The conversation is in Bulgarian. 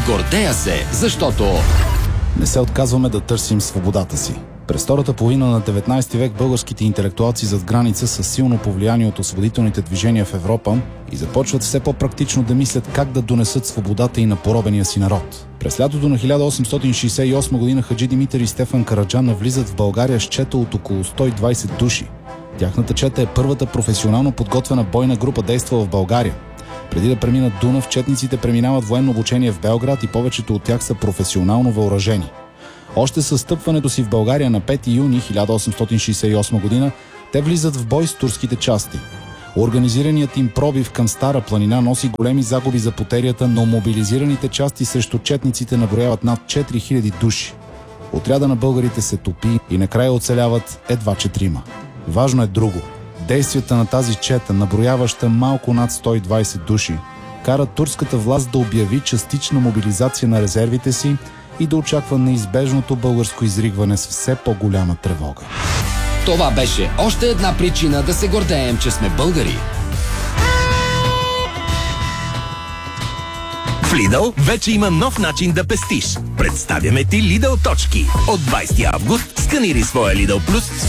Гордея се, защото не се отказваме да търсим свободата си. През втората половина на 19 век българските интелектуалци зад граница са силно повлияни от освободителните движения в Европа и започват все по-практично да мислят как да донесат свободата и на поробения си народ. През лятото на 1868 година Хаджи Димитър и Стефан Караджа навлизат в България с чета от около 120 души. Тяхната чета е първата професионално подготвена бойна група, действала в България. Преди да преминат Дунав, четниците преминават военно обучение в Белград и повечето от тях са професионално въоръжени. Още със стъпването си в България на 5 юни 1868 година те влизат в бой с турските части. Организираният им пробив към Стара планина носи големи загуби за потерята, но мобилизираните части срещу четниците наброяват над 4000 души. Отряда на българите се топи и накрая оцеляват едва 4. Важно е друго. Действията на тази чета, наброяваща малко над 120 души, карат турската власт да обяви частична мобилизация на резервите си и да очаква неизбежното българско изригване с все по-голяма тревога. това беше още една причина да се гордеем, че сме българи. В Lidl вече има нов начин да пестиш. Представяме ти Lidl точки. От 20 август сканирай своя Lidl Plus